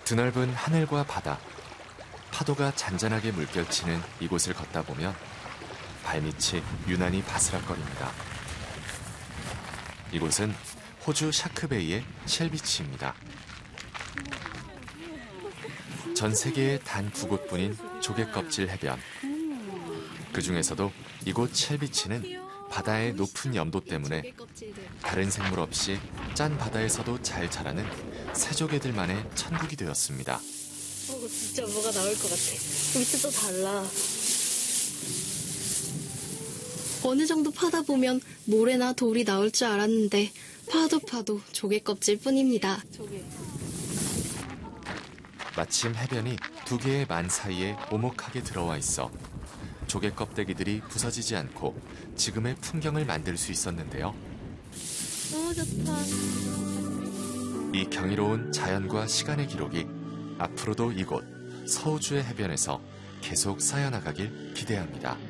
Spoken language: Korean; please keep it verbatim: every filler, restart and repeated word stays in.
드넓은 하늘과 바다, 파도가 잔잔하게 물결치는 이곳을 걷다 보면 발밑이 유난히 바스락거립니다. 이곳은 호주 샤크베이의 쉘비치입니다. 전 세계에 단 두 곳뿐인 조개껍질 해변. 그 중에서도 이곳 쉘비치는 바다의 높은 염도 때문에 다른 생물 없이 짠 바다에서도 잘 자라는 새조개들만의 천국이 되었습니다. 어, 진짜 뭐가 나올 것 같아. 밑에 또 달라. 어느 정도 파다 보면 모래나 돌이 나올 줄 알았는데 파도 파도 조개 껍질 뿐입니다. 조개. 마침 해변이 두 개의 만 사이에 오목하게 들어와 있어 조개 껍데기들이 부서지지 않고 지금의 풍경을 만들 수 있었는데요. 너무 좋다. 이 경이로운 자연과 시간의 기록이 앞으로도 이곳 서우주의 해변에서 계속 쌓여나가길 기대합니다.